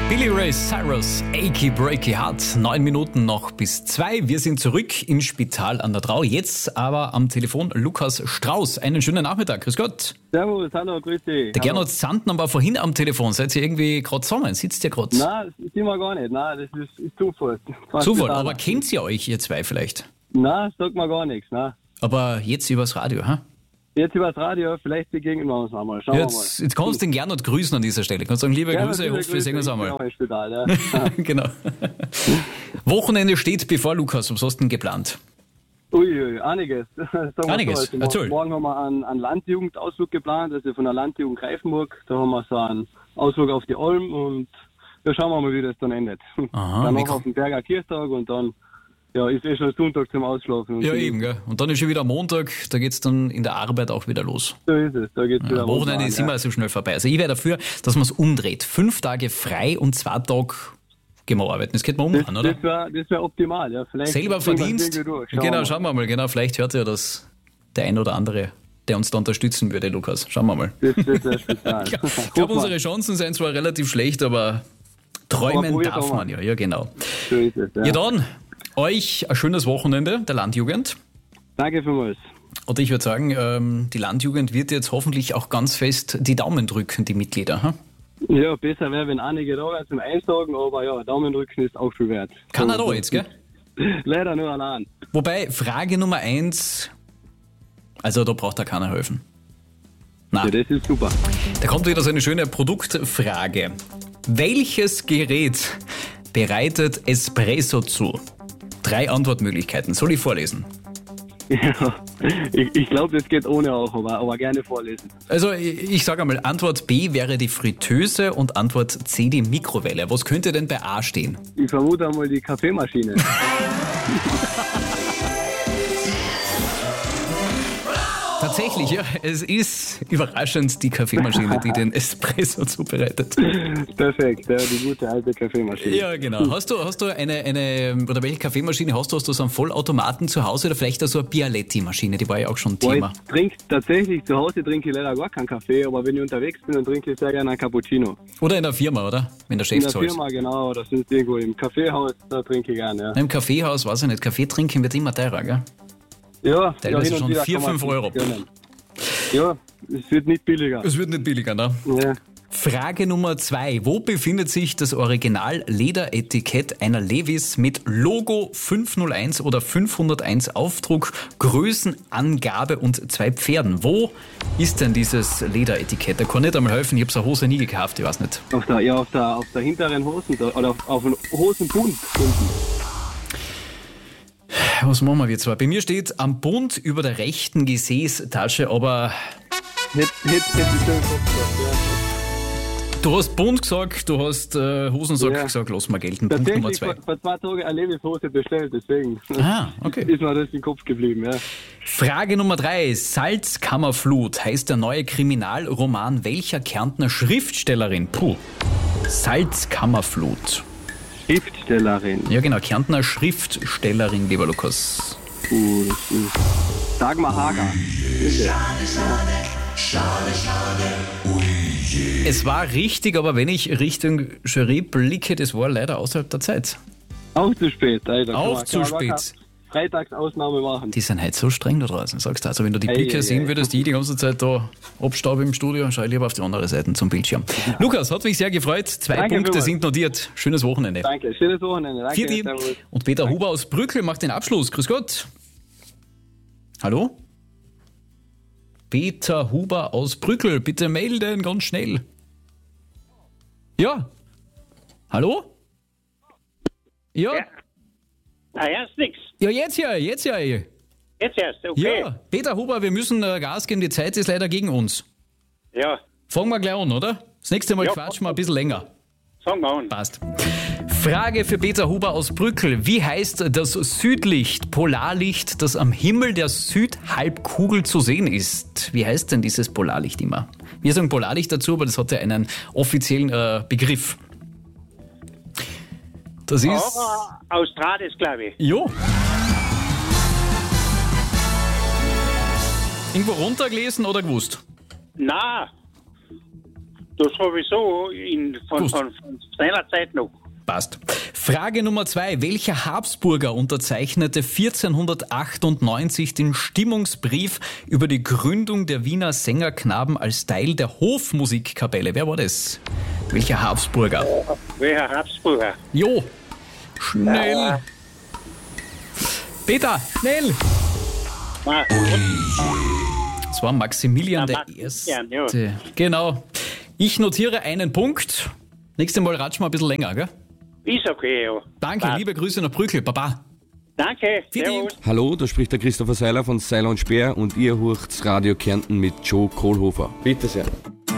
Billy Ray Cyrus, Achy Breaky Heart, 9 Minuten noch bis 2. Wir sind zurück im Spital an der Drau. Jetzt aber am Telefon Lukas Strauß. Einen schönen Nachmittag. Grüß Gott. Servus, hallo, grüß dich. Der Gernot Sanden war vorhin am Telefon. Seid ihr irgendwie gerade zusammen? Sitzt ihr gerade? Nein, das sind wir gar nicht. Nein, das ist Zufall. Zufall, aber kennt ihr euch, ihr zwei vielleicht? Nein, sagt mir gar nichts. Nein. Aber jetzt übers Radio, ha? Jetzt übers Radio, vielleicht begegnen wir uns einmal. Schauen wir mal. Jetzt kannst du den Gernot grüßen an dieser Stelle. Kannst sagen, liebe Grüße, ich hoffe, wir sehen uns einmal. Im Spital, ja. Genau. Wochenende steht bevor, Lukas. Was hast du denn geplant? Ui, einiges. Einiges, so. erzähl. Morgen haben wir einen Landjugendausflug geplant, also von der Landjugend Greifenburg. Da haben wir so einen Ausflug auf die Alm und da schauen wir mal, wie das dann endet. Aha, dann noch auf den Berger Kirchtag und dann ist schon Sonntag zum Ausschlafen. Und ja, eben, gell. Und dann ist schon wieder Montag, da geht's dann in der Arbeit auch wieder los. So ist es, da geht's wieder Wochenende ist immer so schnell vorbei. Also ich wäre dafür, dass man es umdreht. 5 Tage frei und 2 Tage gehen wir arbeiten. Das könnte man ummachen, oder? Das wär optimal, ja. Vielleicht selber Verdienst. Genau, schauen wir mal. Genau, vielleicht hört ja das der ein oder andere, der uns da unterstützen würde, Lukas. Schauen wir mal. Das wäre speziell. Ich glaube, unsere Chancen sind zwar relativ schlecht, aber träumen darf man ja. Ja, genau. So ist es, ja. Ja, dann euch ein schönes Wochenende der Landjugend. Danke vielmals. Und ich würde sagen, die Landjugend wird jetzt hoffentlich auch ganz fest die Daumen drücken, die Mitglieder. Hm? Ja, besser wäre, wenn einige da wären zum Einsagen, aber ja, Daumen drücken ist auch viel wert. Kann er da jetzt, gell? Leider nur allein. Wobei, Frage Nummer 1, also da braucht da keiner helfen. Nein. Ja, das ist super. Da kommt wieder so eine schöne Produktfrage. Welches Gerät bereitet Espresso zu? 3 Antwortmöglichkeiten. Soll ich vorlesen? Ja, ich glaube, das geht ohne auch, aber gerne vorlesen. Also ich sage einmal, Antwort B wäre die Fritteuse und Antwort C die Mikrowelle. Was könnte denn bei A stehen? Ich vermute einmal die Kaffeemaschine. Tatsächlich, ja. Es ist überraschend die Kaffeemaschine, die den Espresso zubereitet. Perfekt, ja, die gute alte Kaffeemaschine. Ja, genau. Hast du eine oder welche Kaffeemaschine hast du? Hast du so einen Vollautomaten zu Hause oder vielleicht auch so eine Bialetti-Maschine? Die war ja auch schon Thema. Ich trinke tatsächlich, zu Hause trinke ich leider gar keinen Kaffee, aber wenn ich unterwegs bin, dann trinke ich sehr gerne einen Cappuccino. Oder in der Firma, oder? Wenn der Chef zahlt. In der Firma, genau. Das ist irgendwo im Kaffeehaus, da trinke ich gerne, ja. Im Kaffeehaus, weiß ich nicht. Kaffee trinken wird immer teurer, gell? Ja, teilweise ja, schon 4-5 Euro. Ja, es wird nicht billiger. Es wird nicht billiger, ne? Ja. Frage Nummer 2. Wo befindet sich das Original-Lederetikett einer Levi's mit Logo 501 oder 501 Aufdruck, Größenangabe und 2 Pferden? Wo ist denn dieses Lederetikett? Da kann nicht einmal helfen, ich habe so eine Hose nie gekauft, ich weiß nicht. Auf der hinteren Hosen oder auf dem Hosenbund unten. Was machen wir zwei? Bei mir steht am Bund über der rechten Gesäßtasche, aber Hätte ich schön Kopf gehabt, ja. du hast Bund gesagt, du hast Hosensack gesagt, lass mal gelten. Punkt Nummer 2. Vor 2 Tagen eine Levi's-Hose bestellt, deswegen Okay. ist mir das im Kopf geblieben. Ja. Frage Nummer 3. Salzkammerflut heißt der neue Kriminalroman welcher Kärntner Schriftstellerin? Salzkammerflut. Schriftstellerin. Ja genau, Kärntner Schriftstellerin, lieber Lukas. Dagmar Hager. Es war richtig, aber wenn ich Richtung Jury blicke, das war leider außerhalb der Zeit. Auch zu spät. Alter. Auch zu spät. Freitagsausnahme machen. Die sind halt so streng da draußen, sagst du. Also wenn du die Blicke sehen würdest, die ganze Zeit da abstauben im Studio, schau ich lieber auf die andere Seite zum Bildschirm. Ja. Lukas, hat mich sehr gefreut. 2 Danke Punkte vielmals. sind notiert. Schönes Wochenende. Danke, schönes Wochenende. Danke. Vierte. Und Peter Huber aus Brückel macht den Abschluss. Grüß Gott. Hallo? Peter Huber aus Brückel, bitte melden, ganz schnell. Ja. Hallo? Ja. Na, erst nix. Ja, jetzt ja. Jetzt erst, okay. Ja, Peter Huber, wir müssen Gas geben, die Zeit ist leider gegen uns. Ja, Fangen wir gleich an, oder? Das nächste Mal Ja, quatschen wir ein bisschen länger. fangen wir an. Passt. Frage für Peter Huber aus Brückel. Wie heißt das Südlicht, Polarlicht, das am Himmel der Südhalbkugel zu sehen ist? Wie heißt denn dieses Polarlicht immer? Wir sagen Polarlicht dazu, aber das hat ja einen offiziellen Begriff. Das ist... Australis, glaube ich. Jo. Irgendwo runtergelesen oder gewusst? Na, Das sowieso von seiner Zeit noch. Passt. Frage Nummer 2. Welcher Habsburger unterzeichnete 1498 den Stimmungsbrief über die Gründung der Wiener Sängerknaben als Teil der Hofmusikkapelle? Wer war das? Welcher Habsburger? Welcher Habsburger? Jo, schnell. Peter, schnell. Das war Maximilian der Erste. Ja. Genau. Ich notiere einen Punkt. Nächstes Mal ratschen wir ein bisschen länger, gell? Ist okay, ja. Danke, liebe Grüße nach Brückel. Baba. Danke. Servus. Hallo, da spricht der Christopher Seiler von Seiler und Speer und ihr hört Radio Kärnten mit Joe Kohlhofer. Bitte sehr.